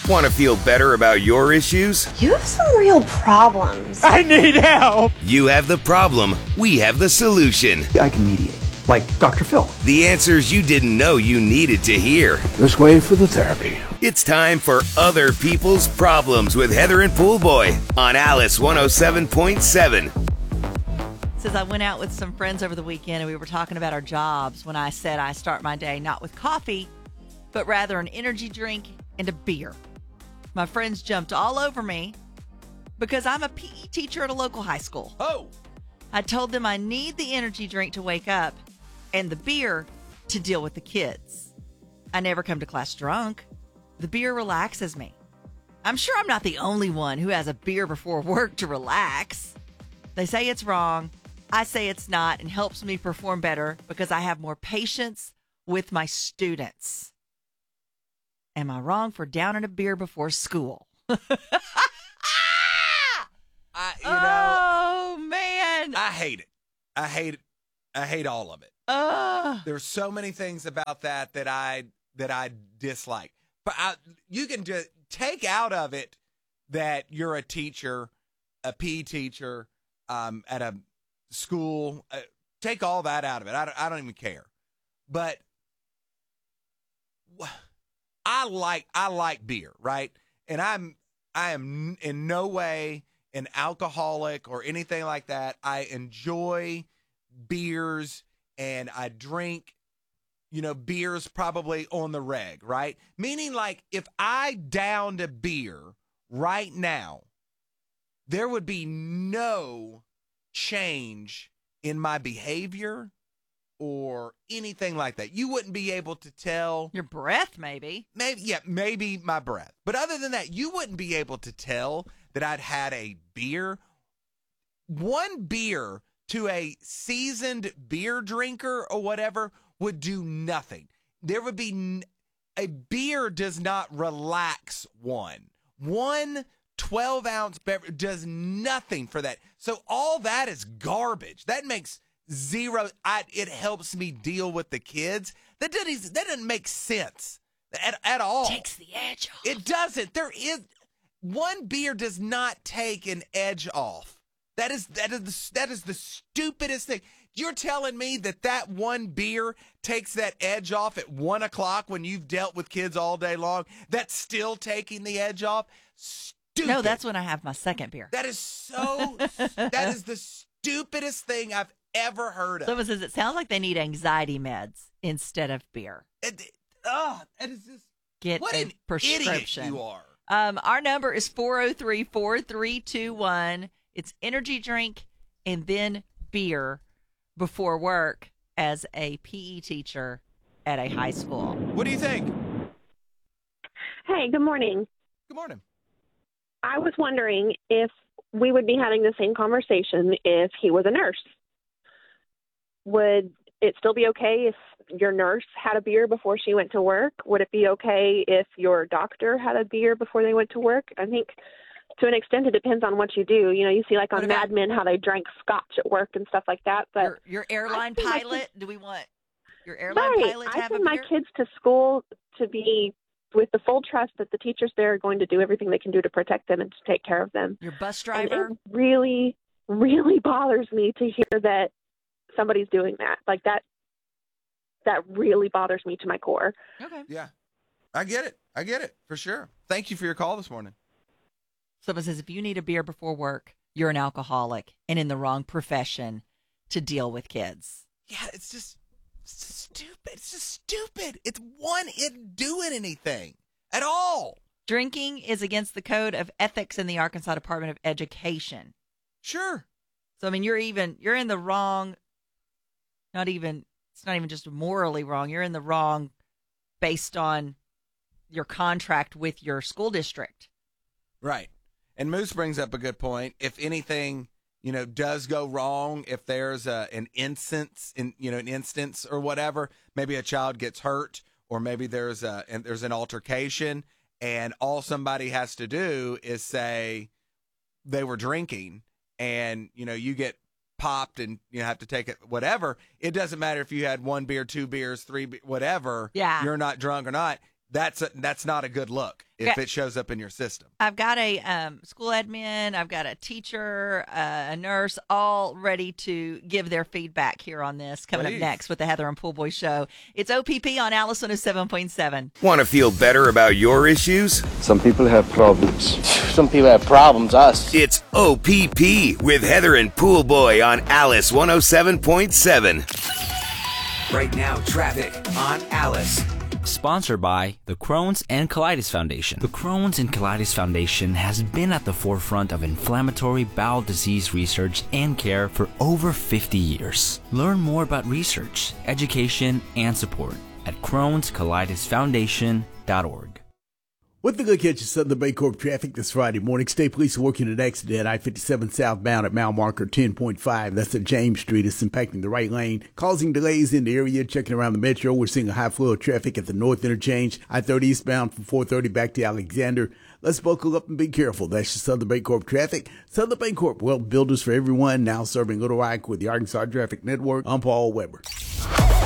Want to feel better about your issues? You have some real problems. I need help! You have the problem, we have the solution. I can mediate, like Dr. Phil. The answers you didn't know you needed to hear. This way for the therapy. It's time for Other People's Problems with Heather and Poolboy on Alice 107.7. Says I went out with some friends over the weekend and we were talking about our jobs when I said I start my day not with coffee, but rather an energy drink and a beer. My friends jumped all over me because I'm a PE teacher at a local high school. Oh! I told them I need the energy drink to wake up and the beer to deal with the kids. I never come to class drunk. The beer relaxes me. I'm sure I'm not the only one who has a beer before work to relax. They say it's wrong. I say it's not and helps me perform better because I have more patience with my students. Am I wrong for downing a beer before school? Oh, man. I hate it. I hate it. I hate all of it. There's so many things about that I dislike. But you can just take out of it that you're a teacher, a PE teacher, at a school. Take all that out of it. I don't even care. But I like beer, right? And I am in no way an alcoholic or anything like that. I enjoy beers and I drink, beers probably on the reg, right? Meaning like if I downed a beer right now, there would be no change in my behavior or anything like that. You wouldn't be able to tell. Your breath, maybe. Maybe my breath. But other than that, you wouldn't be able to tell that I'd had a beer. One beer to a seasoned beer drinker or whatever would do nothing. There would be a beer does not relax one. One 12-ounce beverage does nothing for that. So all that is garbage. That makes zero. It helps me deal with the kids. That doesn't make sense at all. Takes the edge off. It doesn't. One beer does not take an edge off. That is the stupidest thing. You're telling me that one beer takes that edge off at 1 o'clock when you've dealt with kids all day long? That's still taking the edge off? Stupid. No, that's when I have my second beer. That is that is the stupidest thing I've ever heard of. Someone says it sounds like they need anxiety meds instead of beer. It is just Get what a an prescription. idiot you are. Our number is 403-4321. It's energy drink and then beer before work as a PE teacher at a high school. What do you think? Hey, good morning. Good morning. I was wondering if we would be having the same conversation if he was a nurse. Would it still be okay if your nurse had a beer before she went to work? Would it be okay if your doctor had a beer before they went to work? I think to an extent it depends on what you do. You see like on Mad Men how they drank scotch at work and stuff like that. But your airline pilot, do we want your airline pilot to have a beer? I send my kids to school to be with the full trust that the teachers there are going to do everything they can do to protect them and to take care of them. Your bus driver? And it really, really bothers me to hear that somebody's doing that. Like that really bothers me to my core. Okay. Yeah. I get it for sure. Thank you for your call this morning. Someone says if you need a beer before work, you're an alcoholic and in the wrong profession to deal with kids. Yeah, it's just stupid. It's just stupid. It isn't doing anything at all. Drinking is against the code of ethics in the Arkansas Department of Education. Sure. So, I mean, you're in the wrong, it's not even just morally wrong. You're in the wrong based on your contract with your school district. Right. And Moose brings up a good point. If anything, does go wrong, if there's an instance or whatever, maybe a child gets hurt or maybe there's an altercation and all somebody has to do is say they were drinking and, you get popped and you have to take it, whatever. It doesn't matter if you had 1 beer, 2 beers, 3, whatever. Yeah. You're not drunk or not. that's not a good look if Okay. it shows up in your system. I've got a school admin, I've got a teacher, a nurse, all ready to give their feedback here on this. Coming Please. up next with the Heather and Pool Boy Show. It's OPP on Alice 107.7. Want to feel better about your issues? Some people have problems. Some people have problems, us. It's OPP with Heather and Pool Boy on Alice 107.7. Right now, traffic on Alice. Sponsored by the Crohn's and Colitis Foundation. The Crohn's and Colitis Foundation has been at the forefront of inflammatory bowel disease research and care for over 50 years. Learn more about research, education, and support at Crohn'sColitisFoundation.org. With the look at your Southern Bancorp traffic this Friday morning, State Police are working an accident at I-57 southbound at mile marker 10.5. That's at James Street. It's impacting the right lane, causing delays in the area. Checking around the metro, we're seeing a high flow of traffic at the north interchange. I-30 eastbound from 430 back to Alexander. Let's buckle up and be careful. That's your Southern Bancorp traffic. Southern Bancorp, well, builders for everyone, now serving Little Rock with the Arkansas Traffic Network. I'm Paul Weber.